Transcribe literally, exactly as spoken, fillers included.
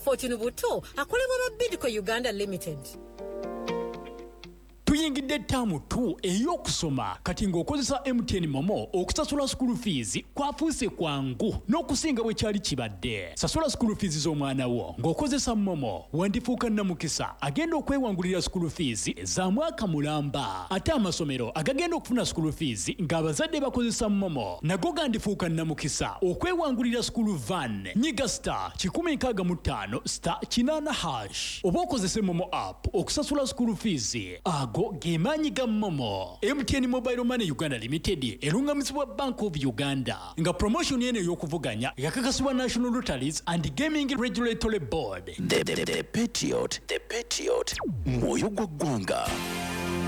Fortune Buto akolebwa ba Bidco Uganda Limited. Tuyingidde ttaamu tu ey'okusoma kati ng'okozesa M T N Momo okusasula school fees kwafuuse kwangu n'okusinga bwe kyali kibadde. Sasula school fees z'omwana wo ng'okozesa Momo wandifuuka nnamukisa agenda okwewangulira school fees za mwaka mulamba. Ate amasomero agagenda okufuna school fees ng'abazadde bakozesa Momo nago gandifuuka nnamukisa okwewangulira school van. Nyiga star kikumi nkaaga mu ttaano star kinaana hash oba okozese Momo app okusasula school fees. Ago Gemanyi ga Momo. M T N Mobile Money Uganda Limited erungamizibwa Bank of Uganda nga promotion yene y'okuvuganya yakakasibwa National Lotteries and Gaming Regulatory Board. The, the, the Patriot, the Patriot, moyo gwa ggwanga.